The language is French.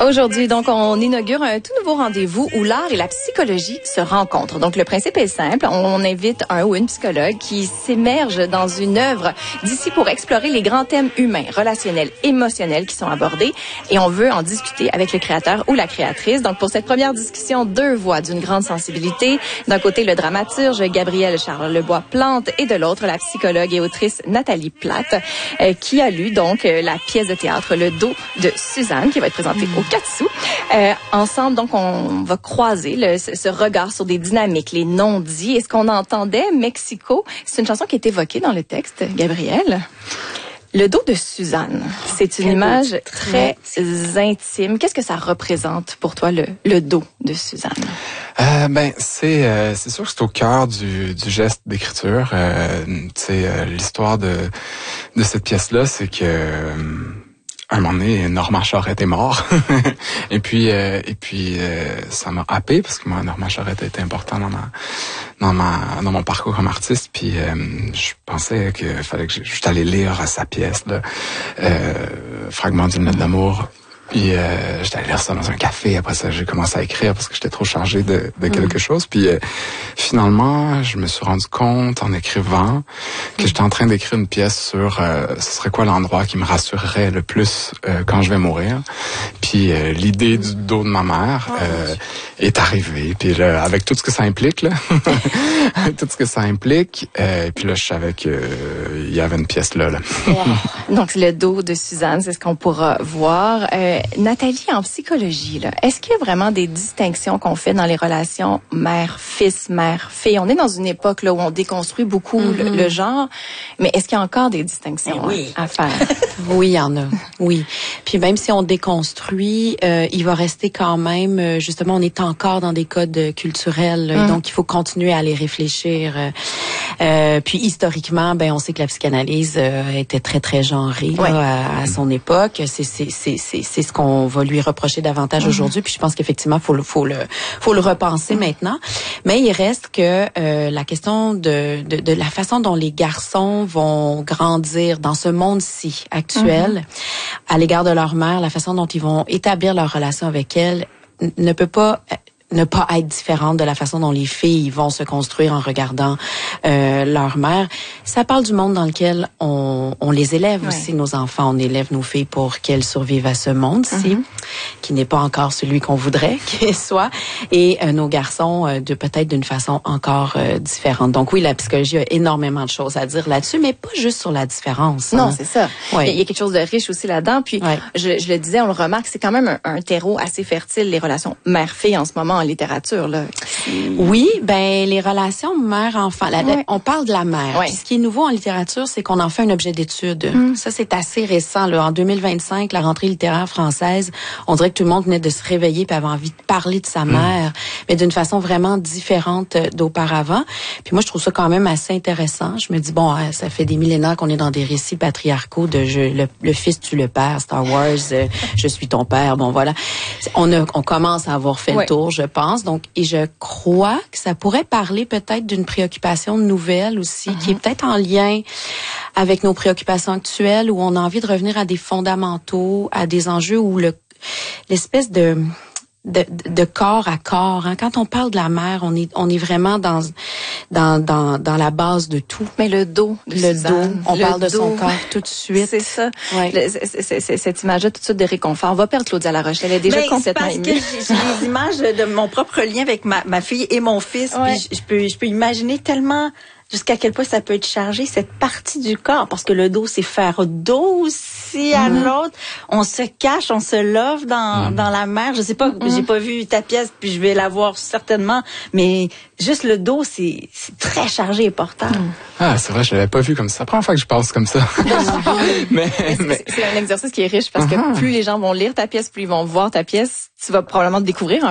Aujourd'hui, donc, on inaugure un tout nouveau rendez-vous où l'art et la psychologie se rencontrent. Donc, le principe est simple. On invite un ou une psychologue qui s'immerge dans une œuvre d'ici pour explorer les grands thèmes humains, relationnels, émotionnels qui sont abordés. Et on veut en discuter avec le créateur ou la créatrice. Donc, pour cette première discussion, deux voix d'une grande sensibilité. D'un côté, le dramaturge Gabriel Charlebois-Plante et de l'autre, la psychologue et autrice Nathalie Plate, qui a lu donc la pièce de théâtre Le dos de Suzanne, qui va être présentée au Katsu. Ensemble, donc, on va croiser ce regard sur des dynamiques, les non-dits. Et ce qu'on entendait, Mexico, c'est une chanson qui est évoquée dans le texte, Gabriel. Le dos de Suzanne, c'est une image très intime. Qu'est-ce que ça représente pour toi, le dos de Suzanne? C'est sûr que c'est au cœur du geste d'écriture. L'histoire de cette pièce-là, c'est que un moment donné, Normand Charette est mort. et puis ça m'a happé parce que moi, Normand Charette a été important dans mon parcours comme artiste. Puis je pensais que fallait que j'étais allé lire sa pièce, là, Fragment d'une lettre d'amour. Puis j'étais allé lire ça dans un café. Après ça, j'ai commencé à écrire parce que j'étais trop chargé de quelque chose. Puis finalement, je me suis rendu compte en écrivant que j'étais en train d'écrire une pièce sur ce serait quoi l'endroit qui me rassurerait le plus quand je vais mourir. Puis l'idée du dos de ma mère est arrivée. Puis là, avec tout ce que ça implique, là, tout ce que ça implique. Puis là, je savais que il y avait une pièce là. Wow. Donc le dos de Suzanne, c'est ce qu'on pourra voir. Nathalie, en psychologie, là, est-ce qu'il y a vraiment des distinctions qu'on fait dans les relations mère-fils, mère-fille? On est dans une époque là où on déconstruit beaucoup le genre, mais est-ce qu'il y a encore des distinctions à faire? Oui, il y en a. Oui. Puis même si on déconstruit, il va rester quand même, justement, on est encore dans des codes culturels, donc il faut continuer à les réfléchir. Puis historiquement, on sait que la psychanalyse était très très genrée là, à son époque. C'est ce qu'on va lui reprocher davantage aujourd'hui. Puis je pense qu'effectivement, faut le repenser maintenant. Mais il reste que la question de la façon dont les garçons vont grandir dans ce monde-ci actuel à l'égard de leur mère, la façon dont ils vont établir leur relation avec elle ne peut pas ne pas être différente de la façon dont les filles vont se construire en regardant leur mère. Ça parle du monde dans lequel on les élève aussi, nos enfants. On élève nos filles pour qu'elles survivent à ce monde-ci, qui n'est pas encore celui qu'on voudrait qu'il soit, et nos garçons peut-être d'une façon encore différente. Donc oui, la psychologie a énormément de choses à dire là-dessus, mais pas juste sur la différence. Non, c'est ça. Il y a quelque chose de riche aussi là-dedans. Puis je le disais, on le remarque, c'est quand même un terreau assez fertile, les relations mère-fille en ce moment en littérature, là. Oui, les relations mère-enfant. On parle de la mère. Puis ce qui est nouveau en littérature, c'est qu'on en fait un objet d'étude. Ça, c'est assez récent, là. En 2025, la rentrée littéraire française, on dirait que tout le monde venait de se réveiller puis avait envie de parler de sa mère, mais d'une façon vraiment différente d'auparavant. Puis moi, je trouve ça quand même assez intéressant. Je me dis, ça fait des millénaires qu'on est dans des récits patriarcaux de le fils tue le père, Star Wars, je suis ton père. Bon, voilà. On commence à avoir fait le tour, je pense. Donc, et je crois que ça pourrait parler peut-être d'une préoccupation nouvelle aussi, qui est peut-être en lien avec nos préoccupations actuelles, où on a envie de revenir à des fondamentaux, à des enjeux où l'espèce de corps à corps. Quand on parle de la mère, on est vraiment dans la base de tout. Mais le dos de Suzanne, on parle de son corps tout de suite. C'est ça. Cette image-là, tout de suite de réconfort. On va perdre Claudia Larochelle. Elle est déjà complètement émue. Parce que j'ai des images de mon propre lien avec ma fille et mon fils. Puis je peux imaginer tellement jusqu'à quel point ça peut être chargé, cette partie du corps, parce que le dos, c'est faire dos aussi à l'autre. On se cache, on se love dans la mer. Je sais pas, j'ai pas vu ta pièce, puis je vais la voir certainement, mais juste le dos, c'est très chargé et portant. Ah, c'est vrai, je l'avais pas vu comme ça. C'est la première fois que je pense comme ça. mais c'est un exercice qui est riche, parce que plus les gens vont lire ta pièce, plus ils vont voir ta pièce, tu vas probablement te découvrir